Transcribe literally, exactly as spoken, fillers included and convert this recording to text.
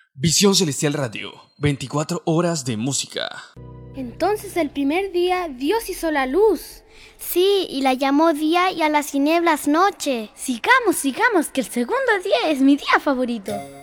Visión Celestial Radio, veinticuatro horas de música. Entonces el primer día Dios hizo la luz. Sí, y la llamó día y a las tinieblas noche. Sigamos, sigamos, que el segundo día es mi día favorito.